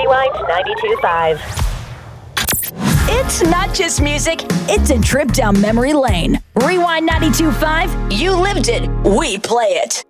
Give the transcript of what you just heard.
Rewind 92.5. It's not just music, it's a trip down memory lane. Rewind 92.5, you lived it, we play it.